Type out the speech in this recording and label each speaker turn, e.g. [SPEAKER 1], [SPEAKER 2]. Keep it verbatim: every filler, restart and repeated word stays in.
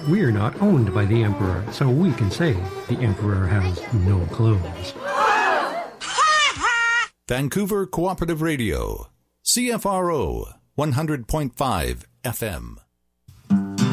[SPEAKER 1] we're not owned by the Emperor, so we can say the Emperor has no clothes.
[SPEAKER 2] Vancouver Cooperative Radio, C F R O, one hundred point five F M.